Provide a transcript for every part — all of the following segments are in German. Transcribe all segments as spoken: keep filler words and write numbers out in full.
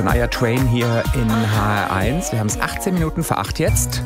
Shania Twain hier in H R eins. Wir haben es achtzehn Minuten vor acht jetzt.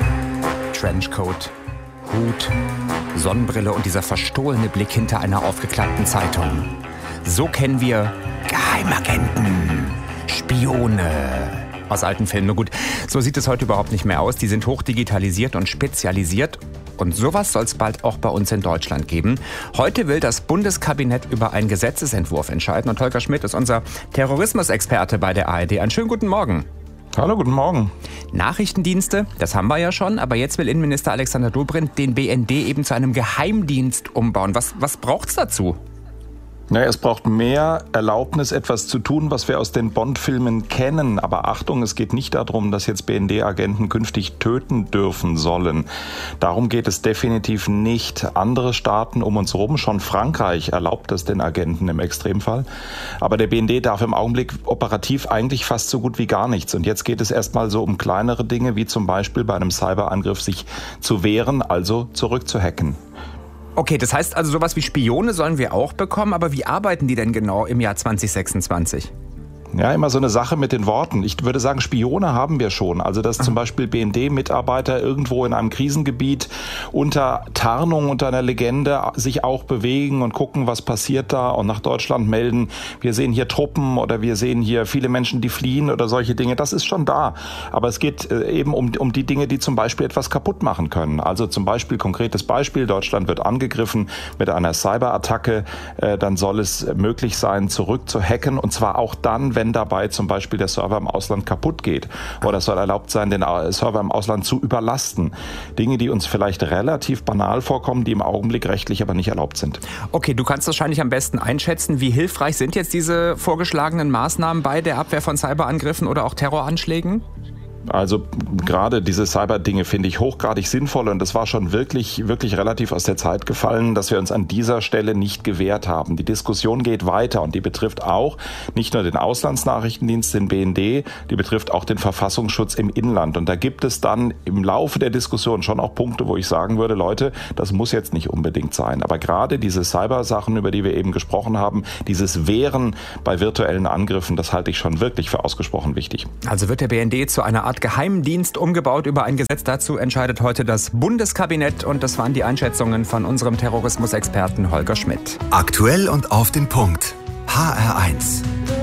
Trenchcoat, Hut, Sonnenbrille und dieser verstohlene Blick hinter einer aufgeklappten Zeitung. So kennen wir Geheimagenten, Spione aus alten Filmen. Nur gut, so sieht es heute überhaupt nicht mehr aus. Die sind hochdigitalisiert und spezialisiert. Und sowas soll es bald auch bei uns in Deutschland geben. Heute will das Bundeskabinett über einen Gesetzesentwurf entscheiden. Und Holger Schmidt ist unser Terrorismusexperte bei der A R D. Einen schönen guten Morgen. Hallo, guten Morgen. Nachrichtendienste, das haben wir ja schon. Aber jetzt will Innenminister Alexander Dobrindt den B N D eben zu einem Geheimdienst umbauen. Was, was braucht es dazu? Naja, es braucht mehr Erlaubnis, etwas zu tun, was wir aus den Bond-Filmen kennen. Aber Achtung, es geht nicht darum, dass jetzt B N D-Agenten künftig töten dürfen sollen. Darum geht es definitiv nicht. Andere Staaten um uns herum, schon Frankreich, erlaubt das den Agenten im Extremfall. Aber der B N D darf im Augenblick operativ eigentlich fast so gut wie gar nichts. Und jetzt geht es erstmal so um kleinere Dinge, wie zum Beispiel bei einem Cyberangriff sich zu wehren, also zurückzuhacken. Okay, das heißt also, sowas wie Spione sollen wir auch bekommen, aber wie arbeiten die denn genau im Jahr zwanzig sechsundzwanzig? Ja, immer so eine Sache mit den Worten. Ich würde sagen, Spione haben wir schon. Also, dass zum Beispiel B N D-Mitarbeiter irgendwo in einem Krisengebiet unter Tarnung, unter einer Legende sich auch bewegen und gucken, was passiert da und nach Deutschland melden. Wir sehen hier Truppen oder wir sehen hier viele Menschen, die fliehen oder solche Dinge. Das ist schon da. Aber es geht eben um, um die Dinge, die zum Beispiel etwas kaputt machen können. Also zum Beispiel, konkretes Beispiel, Deutschland wird angegriffen mit einer Cyberattacke. Dann soll es möglich sein, zurück zu hacken. Und zwar auch dann, wenn wenn dabei zum Beispiel der Server im Ausland kaputt geht. Oder es soll erlaubt sein, den Server im Ausland zu überlasten. Dinge, die uns vielleicht relativ banal vorkommen, die im Augenblick rechtlich aber nicht erlaubt sind. Okay, du kannst wahrscheinlich am besten einschätzen, wie hilfreich sind jetzt diese vorgeschlagenen Maßnahmen bei der Abwehr von Cyberangriffen oder auch Terroranschlägen? Also gerade diese Cyber-Dinge finde ich hochgradig sinnvoll und es war schon wirklich, wirklich relativ aus der Zeit gefallen, dass wir uns an dieser Stelle nicht gewehrt haben. Die Diskussion geht weiter und die betrifft auch nicht nur den Auslandsnachrichtendienst, den B N D, die betrifft auch den Verfassungsschutz im Inland. Und da gibt es dann im Laufe der Diskussion schon auch Punkte, wo ich sagen würde, Leute, das muss jetzt nicht unbedingt sein. Aber gerade diese Cyber-Sachen, über die wir eben gesprochen haben, dieses Wehren bei virtuellen Angriffen, das halte ich schon wirklich für ausgesprochen wichtig. Also wird der B N D zu einer Art Geheimdienst umgebaut über ein Gesetz. Dazu entscheidet heute das Bundeskabinett und das waren die Einschätzungen von unserem Terrorismusexperten Holger Schmidt. Aktuell und auf den Punkt. H R eins.